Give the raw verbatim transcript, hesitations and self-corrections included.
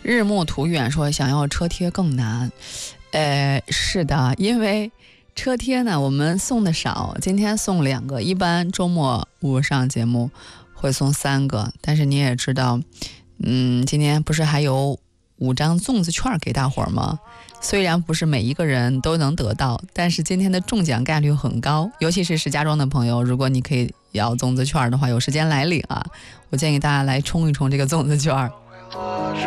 日暮途远说想要车贴更难。呃，是的，因为车贴呢我们送的少，今天送两个，一般周末我上节目会送三个，但是你也知道，嗯，今天不是还有五张粽子券给大伙儿吗？虽然不是每一个人都能得到，但是今天的中奖概率很高，尤其是石家庄的朋友，如果你可以要粽子券的话，有时间来领啊，我建议大家来冲一冲这个粽子券。